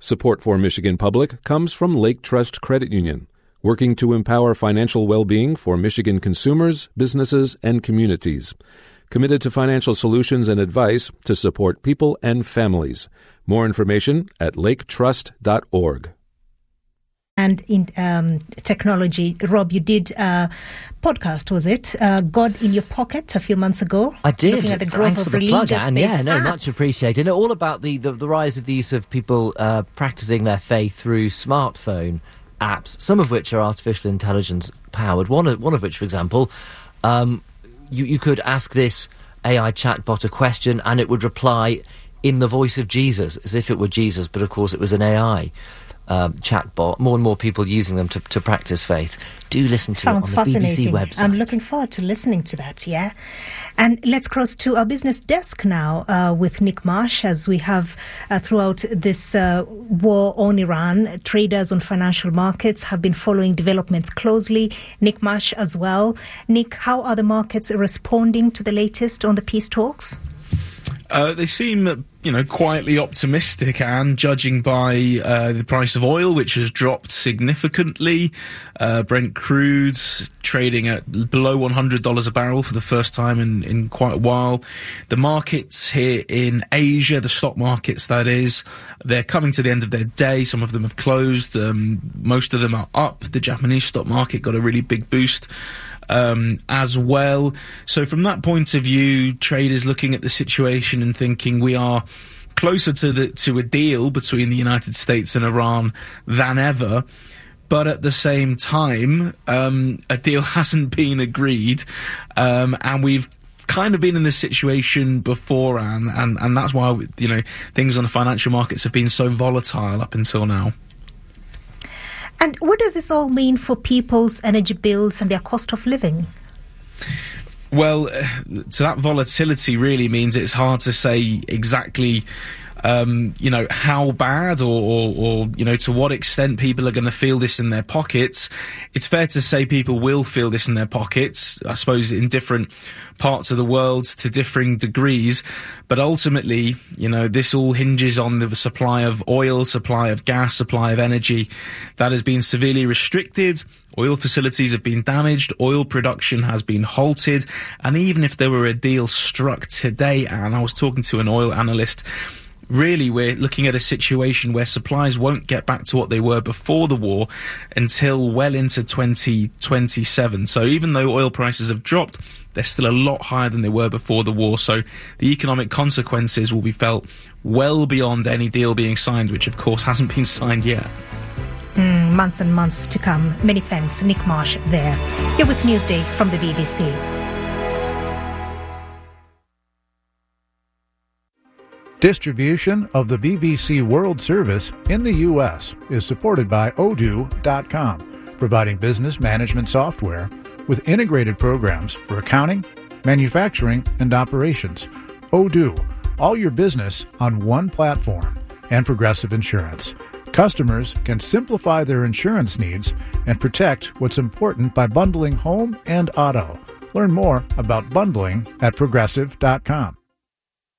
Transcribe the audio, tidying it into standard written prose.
Support for Michigan Public comes from Lake Trust Credit Union, working to empower financial well-being for Michigan consumers, businesses, and communities. Committed to financial solutions and advice to support people and families. More information at laketrust.org. And in technology, Rob, you did a podcast, was it? God in Your Pocket a few months ago. I did. Looking at the growth of religious-based apps. Much appreciated. All about the rise of the use of people practicing their faith through smartphone apps, some of which are artificial intelligence powered. One of which, for example, you could ask this AI chatbot a question and it would reply in the voice of Jesus, as if it were Jesus, but of course it was an AI chatbot. More and more people using them to practice faith. Do listen to Sounds it on the fascinating. BBC website. I'm looking forward to listening to that, yeah. And let's cross to our business desk now with Nick Marsh, as we have throughout this war on Iran. Traders on financial markets have been following developments closely. Nick Marsh as well. Nick, how are the markets responding to the latest on the peace talks? They seem, quietly optimistic, and judging by the price of oil, which has dropped significantly. Brent crude trading at below $100 a barrel for the first time in quite a while. The markets here in Asia, the stock markets that is, they're coming to the end of their day. Some of them have closed. Most of them are up. The Japanese stock market got a really big boost as well. So from that point of view, traders looking at the situation and thinking we are closer to a deal between the United States and Iran than ever. But at the same time, a deal hasn't been agreed, and we've kind of been in this situation before, and that's why things on the financial markets have been so volatile up until now. And what does this all mean for people's energy bills and their cost of living? Well, so that volatility really means it's hard to say exactly how bad or to what extent people are going to feel this in their pockets. It's fair to say people will feel this in their pockets, I suppose, in different parts of the world to differing degrees. But ultimately, this all hinges on the supply of oil, supply of gas, supply of energy that has been severely restricted. Oil facilities have been damaged, oil production has been halted, and even if there were a deal struck today, and I was talking to an oil analyst, really, we're looking at a situation where supplies won't get back to what they were before the war until well into 2027. So even though oil prices have dropped, they're still a lot higher than they were before the war. So the economic consequences will be felt well beyond any deal being signed, which of course hasn't been signed yet. Months and months to come. Many thanks, Nick Marsh there. You're with Newsday from the BBC. Distribution of the BBC World Service in the U.S. is supported by Odoo.com, providing business management software with integrated programs for accounting, manufacturing, and operations. Odoo, all your business on one platform, and Progressive Insurance. Customers can simplify their insurance needs and protect what's important by bundling home and auto. Learn more about bundling at Progressive.com.